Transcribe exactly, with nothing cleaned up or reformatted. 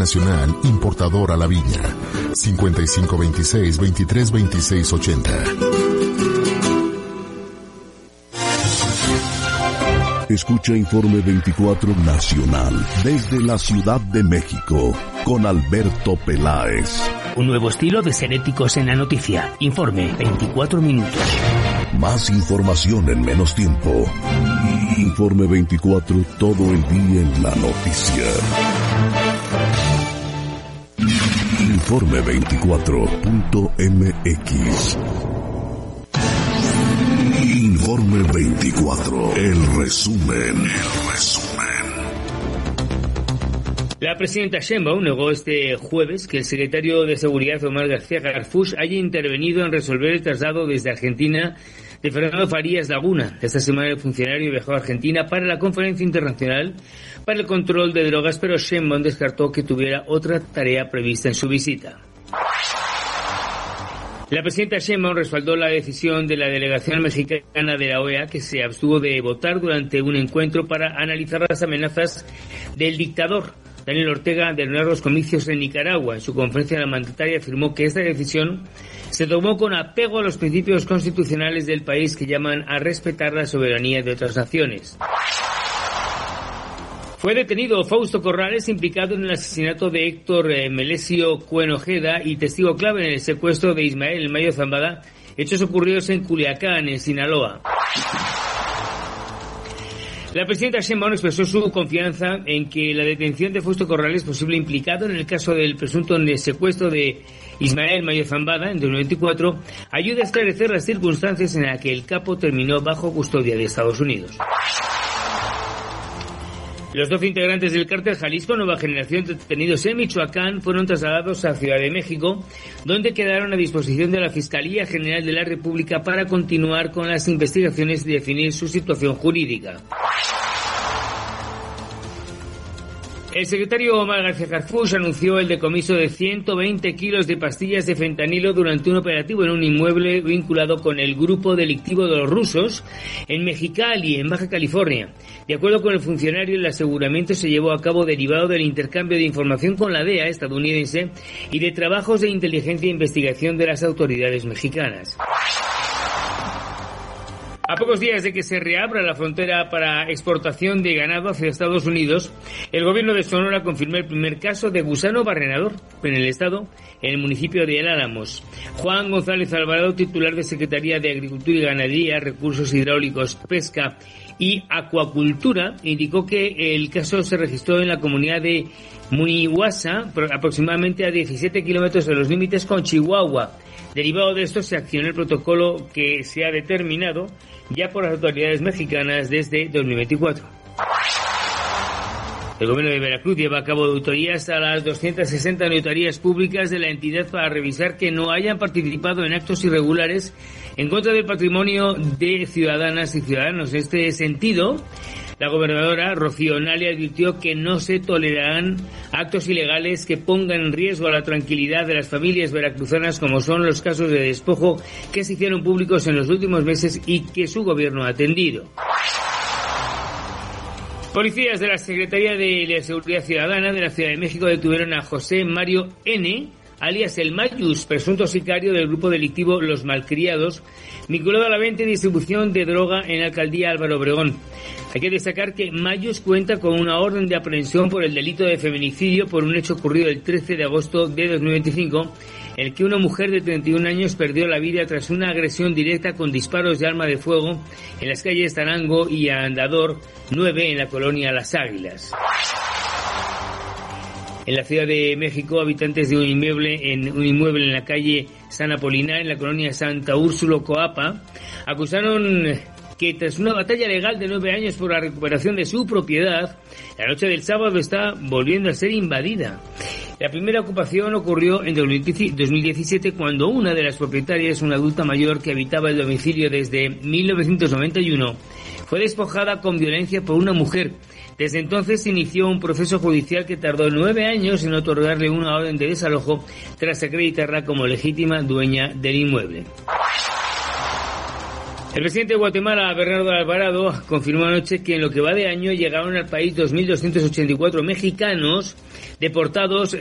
Nacional Importadora La Viña. cincuenta y cinco veintiséis, veintitrés veintiséis ochenta. Escucha Informe veinticuatro Nacional desde la Ciudad de México con Alberto Peláez. Un nuevo estilo de ser éticos en la noticia. Informe veinticuatro minutos. Más información en menos tiempo. Informe veinticuatro, todo el día en la noticia. Informe veinticuatro punto m x. Informe veinticuatro, el resumen, el resumen. La presidenta Sheinbaum negó este jueves que el secretario de Seguridad Omar García Harfuch haya intervenido en resolver el traslado desde Argentina de Fernando Farías Laguna. Esta semana el funcionario viajó a Argentina para la Conferencia Internacional para el Control de Drogas, pero Sheinbaum descartó que tuviera otra tarea prevista en su visita. La presidenta Sheinbaum respaldó la decisión de la delegación mexicana de la O E A, que se abstuvo de votar durante un encuentro para analizar las amenazas del dictador Daniel Ortega de anular los comicios en Nicaragua. En su conferencia, la mandataria afirmó que esta decisión se tomó con apego a los principios constitucionales del país que llaman a respetar la soberanía de otras naciones. Fue detenido Fausto Corrales, implicado en el asesinato de Héctor eh, Melesio Cuen Ojeda y testigo clave en el secuestro de Ismael El Mayo Zambada, hechos ocurridos en Culiacán, en Sinaloa. La presidenta Sheinbaum expresó su confianza en que la detención de Fausto Corrales, posible implicado en el caso del presunto secuestro de Ismael Mayo Zambada en dos mil veinticuatro, ayude a esclarecer las circunstancias en las que el capo terminó bajo custodia de Estados Unidos. Los doce integrantes del cártel Jalisco Nueva Generación detenidos en Michoacán fueron trasladados a Ciudad de México, donde quedaron a disposición de la Fiscalía General de la República para continuar con las investigaciones y definir su situación jurídica. El secretario Omar García Harfuch anunció el decomiso de ciento veinte kilos de pastillas de fentanilo durante un operativo en un inmueble vinculado con el grupo delictivo de los rusos en Mexicali, en Baja California. De acuerdo con el funcionario, el aseguramiento se llevó a cabo derivado del intercambio de información con la D E A estadounidense y de trabajos de inteligencia e investigación de las autoridades mexicanas. A pocos días de que se reabra la frontera para exportación de ganado hacia Estados Unidos, el gobierno de Sonora confirmó el primer caso de gusano barrenador en el estado, en el municipio de El Álamos. Juan González Alvarado, titular de Secretaría de Agricultura y Ganadería, Recursos Hidráulicos, Pesca y Acuacultura, indicó que el caso se registró en la comunidad de Munihuasa, aproximadamente a diecisiete kilómetros de los límites con Chihuahua. Derivado de esto, se accionó el protocolo que se ha determinado ya por las autoridades mexicanas desde dos mil veinticuatro. El gobierno de Veracruz lleva a cabo auditorías a las doscientas sesenta notarías públicas de la entidad para revisar que no hayan participado en actos irregulares en contra del patrimonio de ciudadanas y ciudadanos. En este sentido, la gobernadora Rocío Nale advirtió que no se tolerarán actos ilegales que pongan en riesgo a la tranquilidad de las familias veracruzanas, como son los casos de despojo que se hicieron públicos en los últimos meses y que su gobierno ha atendido. Policías de la Secretaría de la Seguridad Ciudadana de la Ciudad de México detuvieron a José Mario N., alias El Mayus, presunto sicario del grupo delictivo Los Malcriados, vinculado a la venta y distribución de droga en la alcaldía Álvaro Obregón. Hay que destacar que Mayus cuenta con una orden de aprehensión por el delito de feminicidio por un hecho ocurrido el trece de agosto de dos mil veinticinco, en el que una mujer de treinta y un años perdió la vida tras una agresión directa con disparos de arma de fuego en las calles Tarango y Andador nueve en la colonia Las Águilas. En la Ciudad de México, habitantes de un inmueble en un inmueble en la calle San Apolinar, en la colonia Santa Úrsula Coapa, acusaron que tras una batalla legal de nueve años por la recuperación de su propiedad, la noche del sábado está volviendo a ser invadida. La primera ocupación ocurrió en dos mil diecisiete, cuando una de las propietarias, una adulta mayor que habitaba el domicilio desde mil novecientos noventa y uno, fue despojada con violencia por una mujer. Desde entonces se inició un proceso judicial que tardó nueve años en otorgarle una orden de desalojo tras acreditarla como legítima dueña del inmueble. El presidente de Guatemala, Bernardo Alvarado, confirmó anoche que en lo que va de año llegaron al país dos mil doscientos ochenta y cuatro mexicanos deportados